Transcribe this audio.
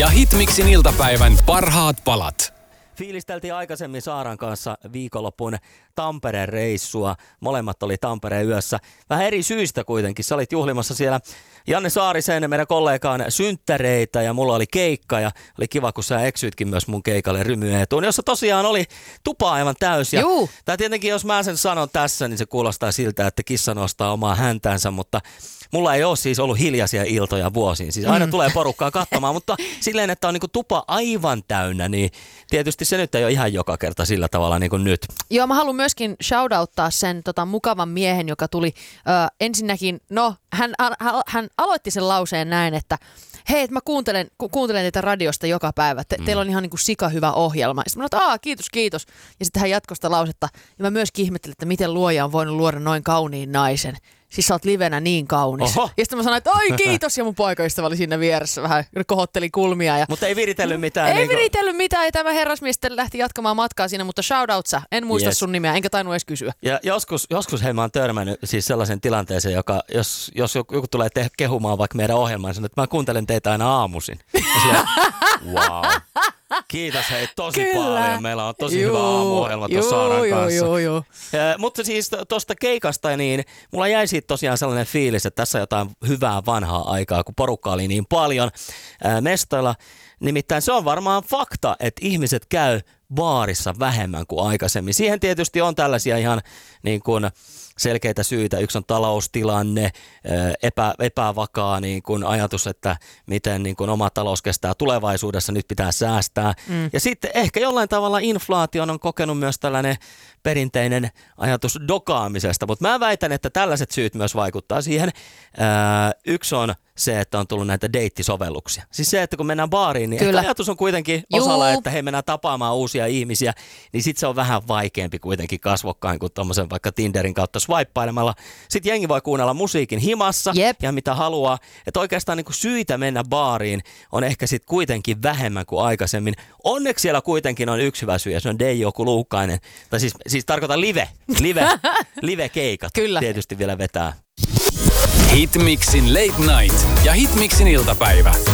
ja Hitmixin iltapäivän parhaat palat. Fiilisteltiin aikaisemmin Saaran kanssa viikonlopun Tampereen reissua. Molemmat oli Tampereen yössä. Vähän eri syistä kuitenkin. Sä olit juhlimassa siellä Janne Saarisen, meidän kollegaan, synttäreitä ja mulla oli keikka. Ja oli kiva, kun sä eksyitkin myös mun keikalle Rymyetuun, jossa tosiaan oli tupa aivan täys. Ja tää tietenkin, jos mä sen sanon tässä, niin se kuulostaa siltä, että kissa nostaa omaa häntäänsä, mutta mulla ei ole siis ollut hiljaisia iltoja vuosiin. Siis aina tulee porukkaa katsomaan, mutta silleen, että on niinku tupa aivan täynnä, niin tietysti se nyt ei ole ihan joka kerta sillä tavalla niin kuin nyt. Joo, mä haluan myöskin shoutouttaa sen mukavan miehen, joka tuli ensinnäkin, hän aloitti sen lauseen näin, että hei, mä kuuntelen teitä radiosta joka päivä. Teillä on ihan niin kuin sika hyvä ohjelma. Sitten mä sanoin, että kiitos. Ja sitten hän jatkoi sitä lausetta. Ja mä myöskin ihmettelin, että miten luoja on voinut luoda noin kauniin naisen. Siis sä oot livenä niin kaunis. Oho. Ja sitten mä sanoin, että oi kiitos. Ja mun poikaystävä oli siinä vieressä vähän kohotteli kulmia. Mutta ei viritellyt mitään. Ei viritellyt mitään. Ja tämä herrasmies sitten lähti jatkamaan matkaa siinä. Mutta shoutout sä. En muista sun nimeä, enkä tainnut edes kysyä. Ja joskus hei, mä oon törmännyt siis sellaisen tilanteeseen, jos joku tulee kehumaan vaikka meidän ohjelmaan, sanoo, että mä kuuntelen teitä aina aamuisin. Wow. Kiitos hei tosi paljon. Meillä on tosi hyvä aamuohjelma tuossa Saaran kanssa. Mutta siis tuosta keikasta, niin mulla jäi siitä tosiaan sellainen fiilis, että tässä on jotain hyvää vanhaa aikaa, kun porukka oli niin paljon mestoilla. Nimittäin se on varmaan fakta, että ihmiset käy baarissa vähemmän kuin aikaisemmin. Siihen tietysti on tällaisia ihan niin kuin selkeitä syitä. Yksi on taloustilanne, epävakaa niin kuin ajatus, että miten niin kuin oma talous kestää tulevaisuudessa, nyt pitää säästää. Ja sitten ehkä jollain tavalla inflaation on kokenut myös tällainen perinteinen ajatus dokaamisesta, mutta mä väitän, että tällaiset syyt myös vaikuttaa siihen. Yksi on se, että on tullut näitä deittisovelluksia. Siis se, että kun mennään baariin, niin ehkä ajatus on kuitenkin osalla, että hei, mennään tapaamaan uusia ihmisiä, niin sitten se on vähän vaikeampi kuitenkin kasvokkain kuin tommosen vaikka Tinderin kautta swipeilemalla. Sitten jengi voi kuunnella musiikin himassa ja mitä haluaa. Että oikeastaan niin kuin syitä mennä baariin on ehkä sitten kuitenkin vähemmän kuin aikaisemmin. Onneksi siellä kuitenkin on yksi hyvä syy, ja se on Deijo Luukkainen. Tai siis tarkoitan live-keikat. Kyllä. Tietysti vielä vetää. Hitmixin Late Night ja Hitmixin iltapäivä.